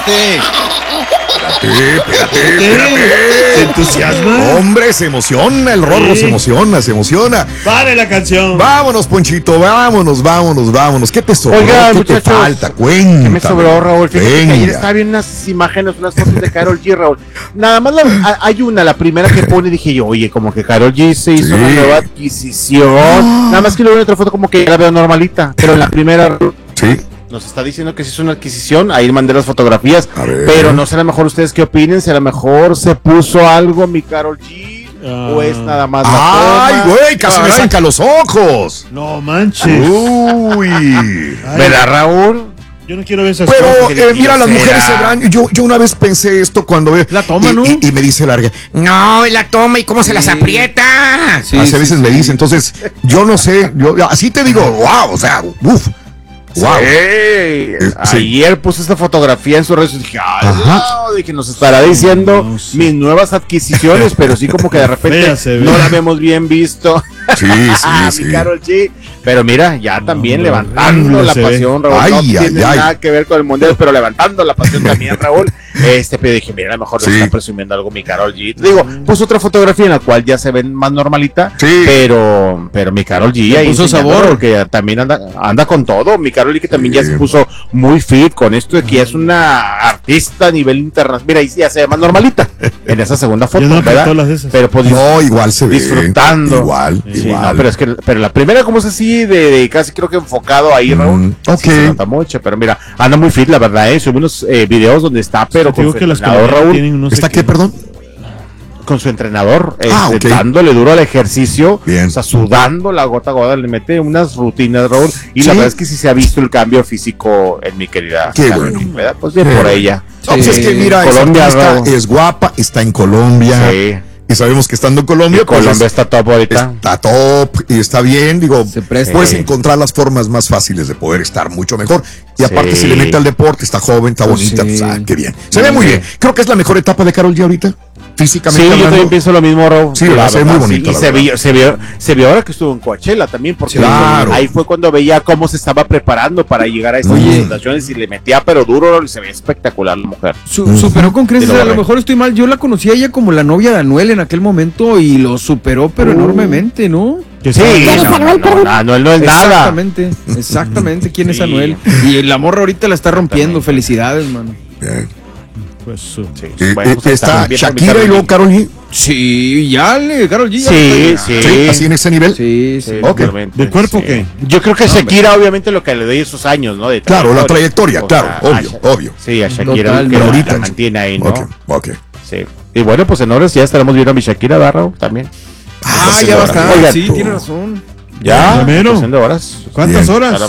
espérate. Espérate. ¿Se entusiasma? Hombre, se emociona, el Rorro se emociona. Pare la canción. Vámonos, Ponchito, vámonos. ¿Qué te sobró? Oigan, ¿Qué muchachos, te falta? Cuéntame. ¿Qué me sobró, Raúl? Fíjate que ayer Venga. estaba viendo unas imágenes, unas fotos de Karol G, Raúl. Nada más hay una, la primera que pone, dije yo, oye, como que Karol G se hizo una nueva adquisición. Nada más que luego en otra foto como que ya la veo normalita, pero en la primera... Sí. Nos está diciendo que se hizo una adquisición, ahí mandé las fotografías, A ver. pero no sé a lo mejor ustedes qué opinen, si a lo mejor se puso algo mi Karol G, o es nada más la ¡Ay, toma. güey! Casi me saca los ojos. No manches. Uy. Ay, ¿Verdad, Raúl? Yo no quiero ver esas Pero cosas. mira, las ¿será? mujeres se verán. Yo una vez pensé esto cuando ve. La toma, ¿no? Y me dice Larga, no, la toma y cómo se las aprieta. Sí, Hace sí, veces me dice, entonces, yo no sé, yo así te digo, wow, o sea, uff. Wow. Sí. Ayer puse esta fotografía en sus redes y dije, ay, Ajá. no, dije, nos estará diciendo No sé. mis nuevas adquisiciones, pero sí como que de repente Fea se ve. no la vemos bien visto. Sí, sí. Mi Karol G. Pero mira, ya también hombre, levantando horrible la se ve. pasión, Raúl. Ay, no ay, tiene ay. nada que ver con el mundial, pero levantando la pasión también, Raúl. Pero dije, mira, a lo mejor Sí. está presumiendo algo mi Karol G. Digo, puso otra fotografía en la cual ya se ven más normalita, Sí. pero mi Karol G Le ahí puso enseñando, sabor. porque también anda con todo. Mi Karol G que también Sí. ya se puso muy fit con esto de que ya es una artista a nivel internacional. Mira, ahí ya se ve más normalita en esa segunda foto, Ya no ¿verdad? apretó las de esas. Pero pues No, igual se ve. disfrutando. Igual, Sí, igual. no, pero la primera como es así de casi creo que enfocado ahí, Raúl. ok. Sí se nota mucho, pero mira, anda muy fit, la verdad, Sube unos videos donde está, pero Te con digo su que las entrenador, colombianas Raúl, tienen no sé ¿Está qué, perdón? con su entrenador, Ok. dándole duro al ejercicio, Bien. o sea, sudando la gota a gota, le mete unas rutinas, Raúl, y Sí. la verdad es que sí se ha visto el cambio físico en mi querida Qué Karol bueno. G, ¿verdad? Pues bien Qué por bueno. ella. No, pues es que mira, Colombia, esa artista Raúl. es guapa, está en Colombia. Sí. Y sabemos que estando en Colombia, Y Colombia pues está top ahorita. está top y está bien. Digo, Se presta. puedes Sí. encontrar las formas más fáciles de poder estar mucho mejor. Y Sí. aparte, si le mete al deporte, está joven, está Pues bonita, sí. pues, qué bien. Se ve muy Sí. bien. Creo que es la mejor etapa de Karol G ahorita, físicamente Sí, yo hablando. también pienso lo mismo, Raúl. Sí, La se ve muy verdad, bonito, sí. la Y verdad. se vio ahora que estuvo en Coachella también, porque Claro. ahí fue cuando veía cómo se estaba preparando para llegar a estas Oye. presentaciones y le metía pero duro y se veía espectacular la mujer. Superó con creces, Sí, lo a lo barré. mejor estoy mal. Yo la conocí a ella como la novia de Anuel en aquel momento y lo superó, pero enormemente, ¿no? Que Sí, está- Anuel no es nada. Exactamente. ¿Quién es Sí. Anuel? Y la morra ahorita la está rompiendo. Felicidades, mano. Bien. Pues, Sí, Eh, bueno, pues está bien por mi Shakira Karol y luego G. Karol G. Sí, Karol G. ya Sí, está ahí. sí. Así en ese nivel. Sí, sí. Sí, Ok. totalmente, ¿De cuerpo sí. qué? Yo creo que Shakira, obviamente, lo que le doy esos años, ¿no? De Claro, la trayectoria, O claro, sea, obvio, obvio. Sí, a Shakira Totalmente. que Pero ahorita la mantiene ahí, ¿no? Ok. Sí. Y bueno, pues en horas ya estaremos viendo a mi Shakira, ¿verdad, también. Ah, ya va a estar. Oigan, Sí, tiene razón. Ya, Primero. cuestión de horas. ¿Cuántas Bien. horas?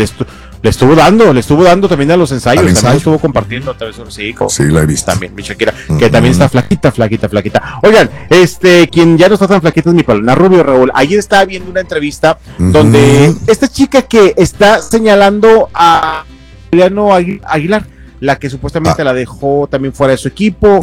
Le estuvo dando también a los ensayos, ¿Al también ensayo? estuvo compartiendo otra vez, sí, Sí, la he visto. también mi Shakira, que también está flaquita. Oigan, quien ya no está tan flaquita es mi Paulina Rubio, Raúl. Ayer estaba viendo una entrevista donde esta chica que está señalando a Juliano Aguilar, la que supuestamente la dejó también fuera de su equipo,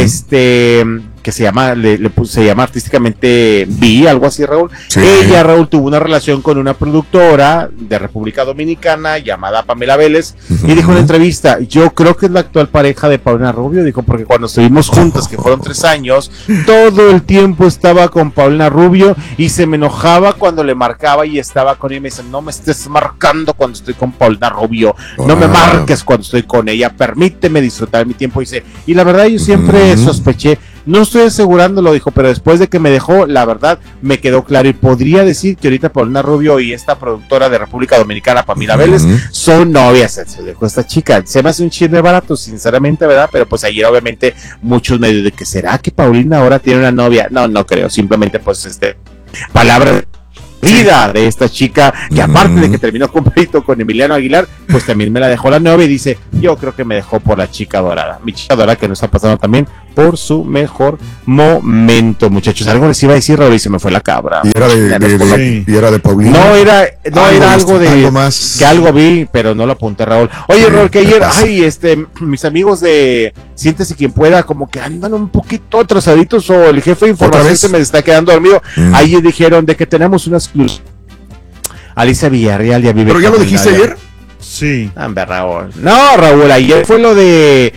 que se llama, se llama artísticamente Vi, algo así, Raúl. Sí. Ella, Raúl, tuvo una relación con una productora de República Dominicana llamada Pamela Vélez y dijo en la entrevista, yo creo que es la actual pareja de Paulina Rubio, dijo, porque cuando estuvimos juntas, que fueron 3 años, todo el tiempo estaba con Paulina Rubio y se me enojaba cuando le marcaba y estaba con ella y me dice, no me estés marcando cuando estoy con Paulina Rubio, no me marques cuando estoy con ella, permíteme disfrutar mi tiempo, dice, y la verdad yo siempre sospeché, no estoy asegurándolo, dijo, pero después de que me dejó, la verdad me quedó claro y podría decir que ahorita Paulina Rubio y esta productora de República Dominicana, Pamela Vélez, son novias. Se dejó esta chica. Se me hace un chisme barato, sinceramente, ¿verdad? Pero pues ayer obviamente muchos medios de que será que Paulina ahora tiene una novia. No creo. Simplemente pues palabra vida de esta chica que aparte de que terminó con pleito con Emiliano Aguilar, pues también me la dejó la novia y dice, yo creo que me dejó por la chica dorada. Mi chica dorada que no está pasando también por su mejor momento, muchachos. Algo les iba a decir, Raúl, y se me fue la cabra. Y era de Paulina. No era algo de algo más. que algo vi, pero no lo apunté, Raúl. Oye, Sí, Raúl, que me ayer, pasa. mis amigos de Siéntese Quien Pueda, como que andan un poquito atrasaditos, o el jefe de información vez? se me está quedando dormido. Ayer dijeron de que tenemos una exclusiva. Alicia Villarreal ya vive. ¿Pero ya lo con dijiste Nadia. ayer? Sí. Hombre, Raúl. No, Raúl, ayer fue lo de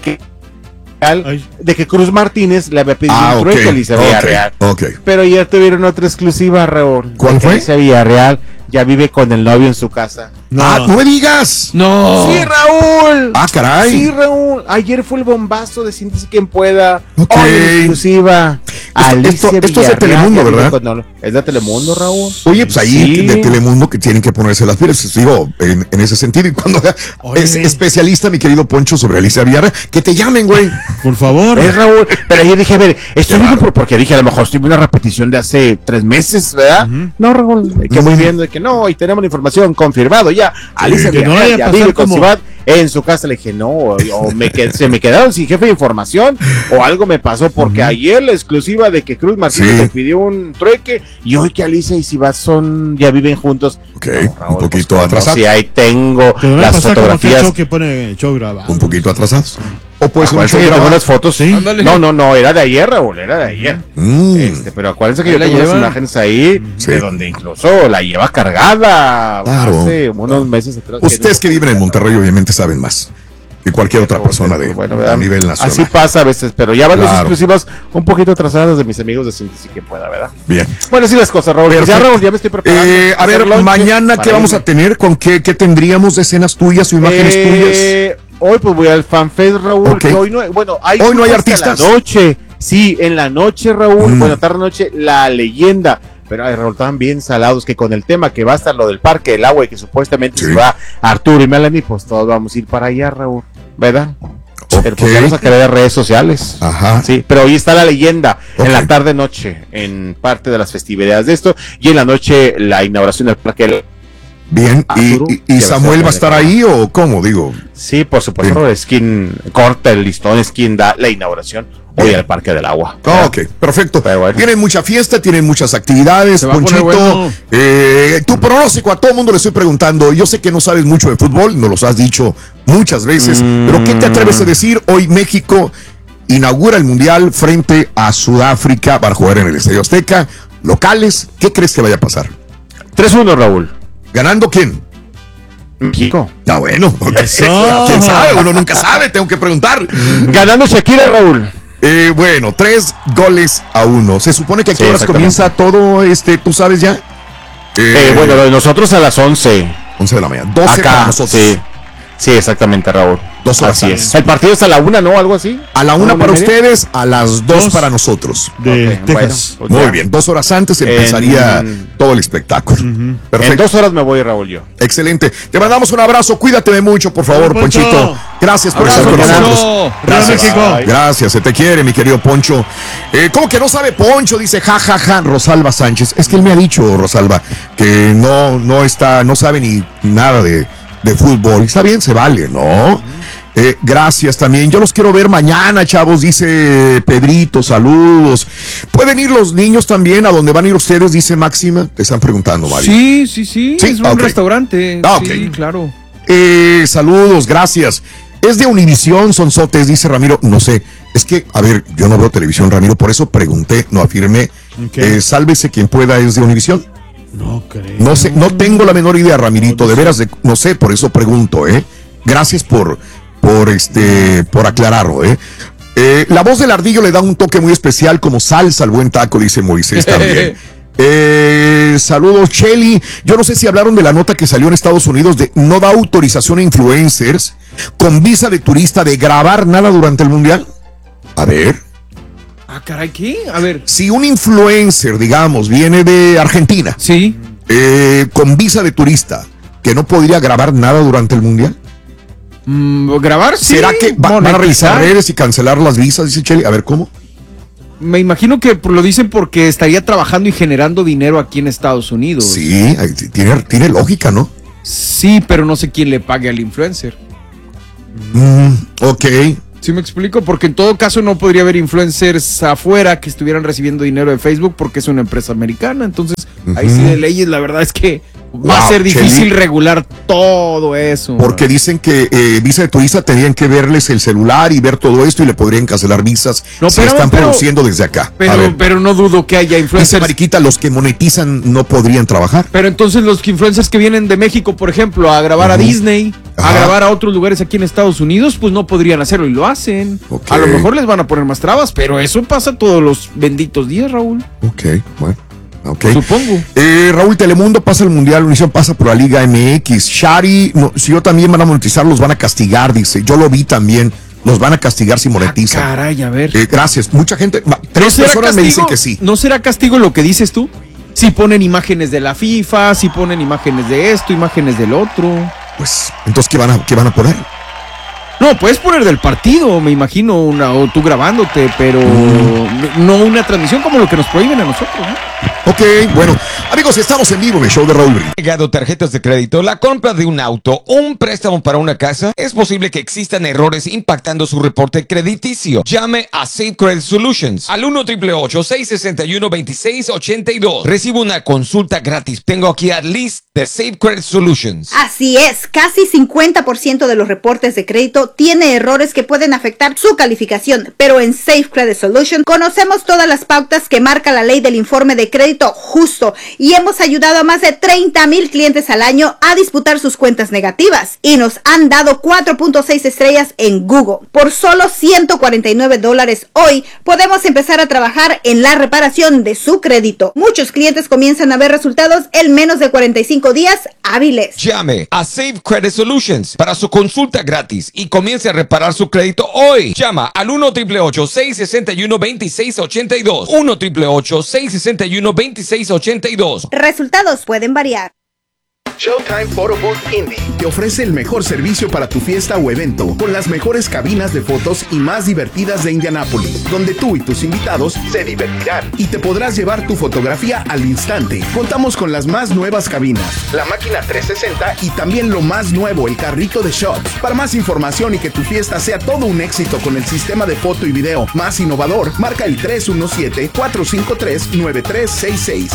que Cruz Martínez le había pedido un trueque a Alicia Villarreal. Pero ayer tuvieron otra exclusiva, Raúl. ¿Cuál fue? Alicia Villarreal ya vive con el novio en su casa. No me digas. No. Sí, Raúl. Caray. Sí, Raúl. Ayer fue el bombazo de Siéntese Quien Pueda. Ok. Hoy en exclusiva. Esto es de Telemundo, ¿verdad? Es de Telemundo, Raúl. Oye, pues ahí de Telemundo que tienen que ponerse las pilas, digo, en ese sentido. Y cuando es especialista, mi querido Poncho, sobre Alicia Villarreal, que te llamen, güey. Por favor. Es Raúl. Pero ayer dije, a ver, estoy viendo porque dije, a lo mejor estoy viendo una repetición de hace 3 meses, ¿verdad? No, Raúl, que voy viendo de que no, y tenemos la información confirmado ya. Alicia Villarreal ya vive con Ciudad en su casa. Le dije, no, o se me quedaron sin jefe de información, o algo me pasó, porque ayer la exclusiva de que Cruz Martínez le pidió un trueque, y hoy que Alicia y Ciudad ya viven juntos. Ok, no, Raúl, un poquito atrasado. Sí, ahí tengo las fotografías. Show que pone show grabado. Un poquito atrasados. O pues un show tengo grabado. las fotos, sí. Ándale. No, era de ayer, Raúl, era de ayer. Pero acuérdense que yo tengo unas imágenes ahí, de donde incluso la lleva cargada hace unos meses atrás. Ustedes que viven en Monterrey obviamente saben más que cualquier otra persona a nivel nacional. Así pasa a veces, pero ya van las exclusivas un poquito atrasadas de mis amigos de Siéntese Quien Pueda, ¿verdad? Bien. Bueno, así las cosas, Raúl. Ya, Raúl, ya me estoy preparando. A ver, mañana, ¿qué vamos a tener? ¿Con qué tendríamos de escenas tuyas o imágenes tuyas? Hoy pues voy al FanFest, Raúl. Okay. Hoy no hay artistas. En la noche, sí, en la noche, Raúl. Bueno, tarde-noche, La Leyenda. Pero Raúl, estaban bien salados que con el tema que va a estar lo del Parque del Agua y que supuestamente se va Arturo y Melanie, pues todos vamos a ir para allá, Raúl, ¿verdad? Pero pues vamos a crear redes sociales. Ajá. Sí, pero hoy está La Leyenda en la tarde-noche, en parte de las festividades de esto, y en la noche la inauguración del Parque del Agua. Bien, ¿y Samuel va a estar ahí o cómo, digo? Sí, por supuesto, es quien corta el listón, es quien da la inauguración hoy al Parque del Agua. Ok, perfecto. Bueno. Tienen mucha fiesta, tienen muchas actividades, Ponchito. Bueno. Tu pronóstico, a todo el mundo le estoy preguntando, yo sé que no sabes mucho de fútbol, nos los has dicho muchas veces, pero ¿qué te atreves a decir? Hoy México inaugura el Mundial frente a Sudáfrica, va a jugar en el Estadio Azteca, locales, ¿qué crees que vaya a pasar? 3-1, Raúl. ¿Ganando quién? México. Está bueno. ¿Quién sabe? Uno nunca sabe, tengo que preguntar. Ganando Shakira, Raúl. Bueno, 3-1. Se supone que aquí horas comienza todo, tú sabes ya. Bueno, lo de nosotros a las 11. 11 de la mañana. 12 acá, para nosotros. Sí, exactamente, Raúl. 2 horas. Así es. El partido es a la 1, ¿no? Algo así. A la 1 para ustedes, a las 2 para nosotros. De Texas. Bueno, muy bien, 2 horas antes empezaría todo el espectáculo. Perfecto. En 2 horas me voy, Raúl, yo. Excelente. Te mandamos un abrazo. Cuídate mucho, por favor, Ponchito. Gracias por estar con nosotros. Gracias. Gracias, se te quiere, mi querido Poncho. ¿Cómo que no sabe Poncho? Dice ja, Rosalba Sánchez. Es que él me ha dicho, Rosalba, que no sabe ni nada de fútbol. Está bien, se vale, ¿no? Gracias también. Yo los quiero ver mañana, chavos, dice Pedrito, saludos. ¿Pueden ir los niños también a donde van a ir ustedes? Dice Máxima. Te están preguntando, Mario. Sí. Es un restaurante. Sí, claro. Saludos, gracias. Es de Univisión, Sonsotes, dice Ramiro. No sé, es que, a ver, yo no veo televisión, Ramiro, por eso pregunté, no afirmé. Sálvese quien pueda, es de Univisión. No creo. No sé, no tengo la menor idea, Ramirito, de veras, no sé, por eso pregunto, Gracias por aclararlo, La voz del ardillo le da un toque muy especial como salsa al buen taco, dice Moisés también. Saludos, Shelly. Yo no sé si hablaron de la nota que salió en Estados Unidos de no da autorización a influencers con visa de turista de grabar nada durante el Mundial. A ver. Ah, caray, ¿qué? A ver. Si un influencer, digamos, viene de Argentina. Sí. Con visa de turista, que no podría grabar nada durante el Mundial. ¿Grabar? Sí. ¿Será que van a revisar redes y cancelar las visas? Dice Cheli. A ver, ¿cómo? Me imagino que lo dicen porque estaría trabajando y generando dinero aquí en Estados Unidos. Sí, tiene lógica, ¿no? Sí, pero no sé quién le pague al influencer. Ok. ¿Sí me explico? Porque en todo caso no podría haber influencers afuera que estubieran recibiendo dinero de Facebook porque es una empresa americana. Entonces, ahí sí de leyes, la verdad es que Va a ser difícil regular todo eso. Porque dicen que visa de turista tendrían que verles el celular y ver todo esto y le podrían cancelar visas si están produciendo desde acá. Pero no dudo que haya influencers. Dice Mariquita, los que monetizan no podrían trabajar. Pero entonces los influencers que vienen de México, por ejemplo, a grabar a Disney, a grabar a otros lugares aquí en Estados Unidos, pues no podrían hacerlo y lo hacen. A lo mejor les van a poner más trabas, pero eso pasa todos los benditos días, Raúl. Ok, bueno. Okay. Supongo. Raúl, Telemundo pasa el Mundial, Univision pasa por la Liga MX. Shari, si yo también van a monetizar, los van a castigar, dice. Yo lo vi también. Los van a castigar si monetizan. Caray, a ver. Gracias. Mucha gente, 3 personas me dicen que sí. ¿No será castigo lo que dices tú? Si ponen imágenes de la FIFA, si ponen imágenes de esto, imágenes del otro. Pues, entonces, ¿qué van a poner? No, puedes poner del partido, me imagino, o tú grabándote, pero no una transmisión como lo que nos prohíben a nosotros, ¿no? Ok, bueno, amigos, estamos en vivo en el show de Raúl Brindis. Llegado tarjetas de crédito, la compra de un auto, un préstamo para una casa, es posible que existan errores impactando su reporte crediticio. Llame a Safe Credit Solutions al 1-888-661-2682. Recibo una consulta gratis. Tengo aquí a Liz de Safe Credit Solutions. Así es, casi 50% de los reportes de crédito tiene errores que pueden afectar su calificación, pero en Safe Credit Solutions conocemos todas las pautas que marca la ley del informe de crédito justo y hemos ayudado a más de 30,000 clientes al año a disputar sus cuentas negativas y nos han dado 4.6 estrellas en Google. Por solo $149 hoy podemos empezar a trabajar en la reparación de su crédito. Muchos clientes comienzan a ver resultados en menos de 45 días hábiles. Llame a Safe Credit Solutions para su consulta gratis y comience a reparar su crédito hoy. Llama al 1-888-661-2682. 1-888-661-2682. Resultados pueden variar. Showtime Photo Booth Indy te ofrece el mejor servicio para tu fiesta o evento, con las mejores cabinas de fotos y más divertidas de Indianápolis, donde tú y tus invitados se divertirán y te podrás llevar tu fotografía al instante. Contamos con las más nuevas cabinas, la máquina 360 y también lo más nuevo, el carrito de shots. Para más información y que tu fiesta sea todo un éxito con el sistema de foto y video más innovador, marca el 317-453-9366.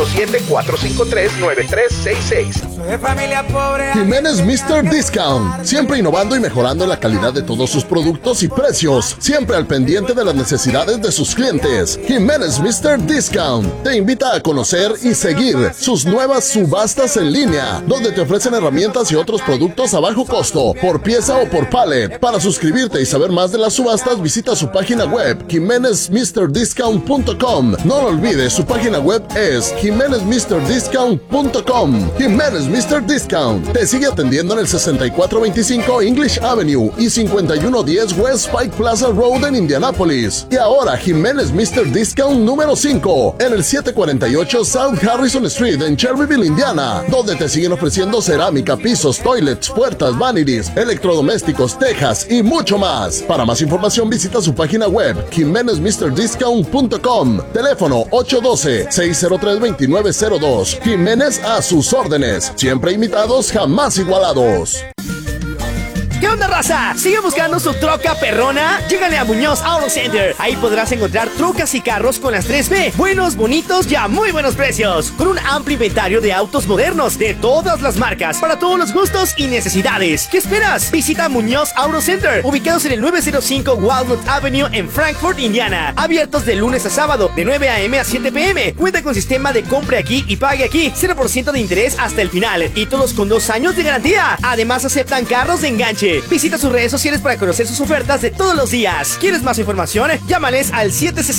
317-453-9366. De familia pobre. Jiménez Mr. Discount, siempre innovando y mejorando la calidad de todos sus productos y precios, siempre al pendiente de las necesidades de sus clientes. Jiménez Mr. Discount te invita a conocer y seguir sus nuevas subastas en línea, donde te ofrecen herramientas y otros productos a bajo costo, por pieza o por pallet. Para suscribirte y saber más de las subastas, visita su página web, jimenezmrdiscount.com. No lo olvides, su página web es jimenezmrdiscount.com. Jiménez Mr. Discount te sigue atendiendo en el 6425 English Avenue y 5110 West Pike Plaza Road en Indianápolis. Y ahora Jiménez Mr. Discount número 5 en el 748 South Harrison Street en Cherryville, Indiana, donde te siguen ofreciendo cerámica, pisos, toilets, puertas, vanities, electrodomésticos, tejas y mucho más. Para más información visita su página web jimenezmrdiscount.com. Teléfono 812-603-2902. Jiménez a sus órdenes, siempre imitados, jamás igualados. ¿Qué onda, raza? ¿Sigue buscando su troca perrona? Llégale a Muñoz Auto Center. Ahí podrás encontrar trocas y carros con las 3B. Buenos, bonitos y a muy buenos precios. Con un amplio inventario de autos modernos de todas las marcas, para todos los gustos y necesidades. ¿Qué esperas? Visita Muñoz Auto Center, ubicados en el 905 Walnut Avenue en Frankfort, Indiana. Abiertos de lunes a sábado, de 9 a.m. a 7 p.m. Cuenta con sistema de compre aquí y pague aquí. 0% de interés hasta el final. Y todos con 2 años de garantía. Además, aceptan carros de enganche. Visita sus redes sociales para conocer sus ofertas de todos los días. ¿Quieres más información? Llámales al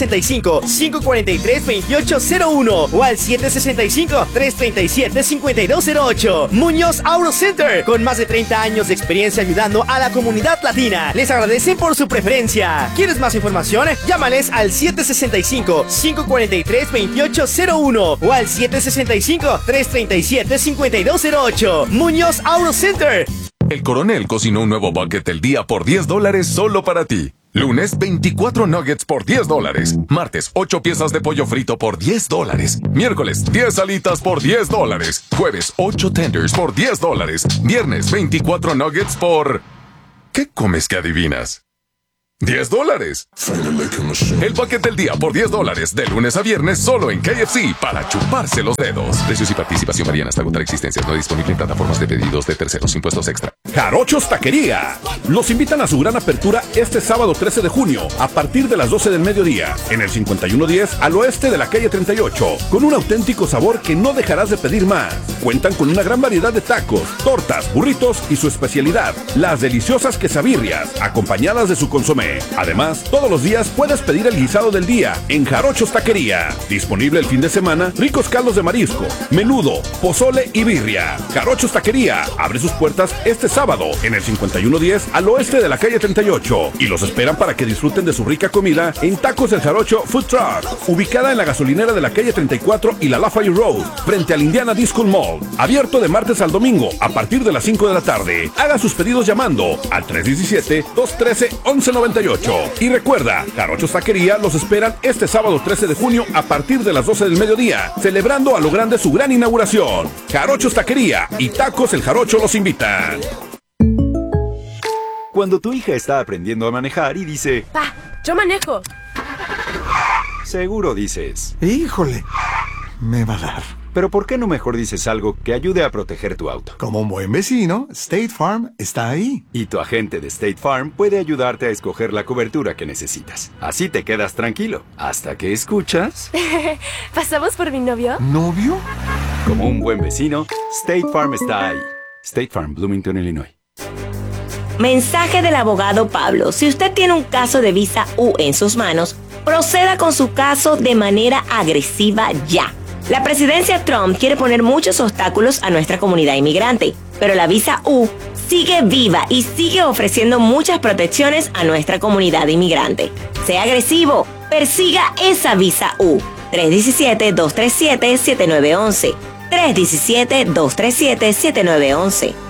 765-543-2801 o al 765-337-5208. Muñoz Auto Center, con más de 30 años de experiencia ayudando a la comunidad latina. Les agradecen por su preferencia. ¿Quieres más información? Llámales al 765-543-2801 o al 765-337-5208. Muñoz Auto Center. El Coronel cocinó un nuevo bucket del día por $10 solo para ti. Lunes, 24 nuggets por $10. Martes, 8 piezas de pollo frito por $10. Miércoles, 10 alitas por $10. Jueves, 8 tenders por $10. Viernes, 24 nuggets por... ¿Qué comes que adivinas? $10. El bucket del día por $10 de lunes a viernes solo en KFC para chuparse los dedos. Precios y participación varían hasta agotar existencias. No disponible en plataformas de pedidos de terceros. Impuestos extra. Jarochos Taquería. Los invitan a su gran apertura este sábado 13 de junio a partir de las 12 del mediodía en el 5110 al oeste de la calle 38 con un auténtico sabor que no dejarás de pedir más. Cuentan con una gran variedad de tacos, tortas, burritos y su especialidad, las deliciosas quesabirrias acompañadas de su consomé. Además, todos los días puedes pedir el guisado del día en Jarochos Taquería. Disponible el fin de semana, ricos caldos de marisco, menudo, pozole y birria. Jarochos Taquería abre sus puertas este sábado en el 5110 al oeste de la calle 38 y los esperan para que disfruten de su rica comida en Tacos del Jarocho Food Truck, ubicada en la gasolinera de la calle 34 y la Lafayette Road, frente al Indiana Disco Mall. Abierto de martes al domingo a partir de las 5 de la tarde. Haga sus pedidos llamando al 317-213-1198. Y recuerda, Jarochos Taquería los esperan este sábado 13 de junio a partir de las 12 del mediodía, celebrando a lo grande su gran inauguración. Jarochos Taquería y Tacos El Jarocho los invitan. Cuando tu hija está aprendiendo a manejar y dice, ¡Pa! ¡Yo manejo! Seguro dices, ¡híjole! Me va a dar. Pero ¿por qué no mejor dices algo que ayude a proteger tu auto? Como un buen vecino, State Farm está ahí. Y tu agente de State Farm puede ayudarte a escoger la cobertura que necesitas. Así te quedas tranquilo, hasta que escuchas... ¿Pasamos por mi novio? ¿Novio? Como un buen vecino, State Farm está ahí. State Farm, Bloomington, Illinois. Mensaje del abogado Pablo. Si usted tiene un caso de visa U en sus manos, proceda con su caso de manera agresiva ya. La presidencia Trump quiere poner muchos obstáculos a nuestra comunidad inmigrante, pero la visa U sigue viva y sigue ofreciendo muchas protecciones a nuestra comunidad inmigrante. Sea agresivo, persiga esa visa U. 317-237-7911. 317-237-7911.